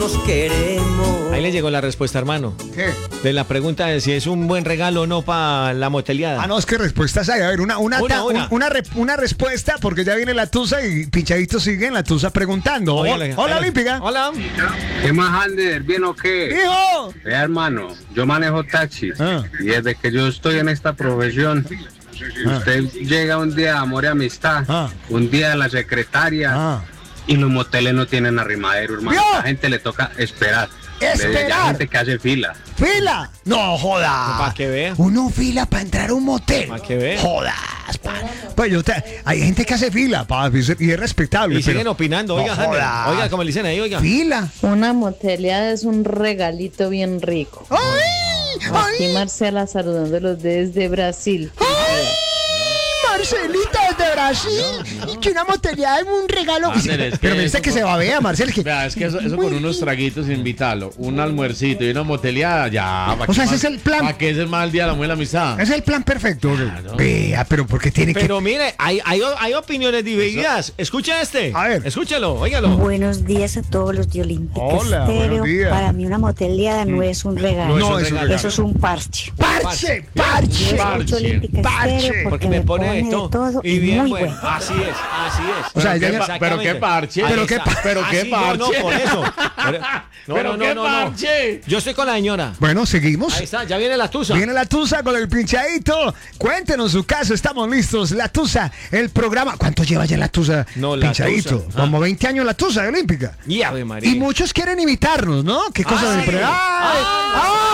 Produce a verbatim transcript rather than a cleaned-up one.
Nos queremos. Ahí le llegó la respuesta, hermano. ¿Qué? De la pregunta de si es un buen regalo o no para la moteleada. Ah, no, es que respuestas hay. A ver, una, una, Una, ta- una. un- una, re- una respuesta, porque ya viene la tusa y Pinchadito sigue en la tusa preguntando. Óigale, Hola, óigale. Olímpica. Hola. ¿Qué más, Ander? ¿Bien o qué? ¡Hijo! Vea, hermano, yo manejo taxis Ah. y desde que yo estoy en esta profesión, usted llega un día a amor y amistad, Ah. un día a la secretaria Ah. y los moteles no tienen arrimadero, hermano. ¿Vio? A la gente le toca esperar. Esperar. Ya hay gente que hace fila. ¡Fila! ¡No joda! Pa' que vea. Uno fila para entrar a un motel. Pa' que vea. Jodas, pa. Pues yo te- hay gente que hace fila, pa, y es respetable. Y pero- siguen opinando. No Oiga, Jaime, jodas. oiga, como le dicen ahí, oiga. Fila. Una moteleada es un regalito bien rico. ¡Ay! Aquí ¡Ay! Marcela saludándolos desde Brasil. ¡Ay! Marcelita desde Brasil. Que una moteleada es un regalo. Ander, es que Pero me dice eso que con- se babea, Marcel. Que... Vea, es que eso, eso con unos traguitos, invítalo. Un almuercito y una moteleada, ya. ¿pa' O qué sea, ese más- es el plan. ¿Para qué es el mal día de la muela amistad? Es el plan perfecto. Claro. Vea, pero ¿por qué tiene Pero mire, hay, hay, hay opiniones divididas. Escucha este. A ver. Escúchalo, óigalo. Buenos días a todos los de Olímpica Hola, Estéreo. buenos días. Para mí una moteleada no es un regalo. No es un regalo. Eso es un parche. que... ¡Parche! ¡Parche! Yo Parche. escucho Olímpica Parche. Estéreo Porque me pone de todo. todo Y bien, muy bueno. bueno. Así es, así es. O sea, pero, ya- qué, pa- pero qué parche. Pero qué Ahí pa- está. pero Ah, qué sí, no, no, parche. por eso. Pero- No, Pero no, qué no, no, no. parche. Yo estoy con la señora. Bueno, seguimos. Ahí está, ya viene la tusa. Viene la Tusa con el Pinchadito. Cuéntenos su caso, estamos listos. La Tusa, el programa. ¿Cuánto lleva ya la Tusa? No, la Pinchadito. Tusa. Como veinte años la Tusa de Olímpica. Y Ave María. Y muchos quieren imitarnos, ¿no? ¿Qué cosa Ah, de sí. pre- ¡Ay! Ah. ¡Ah!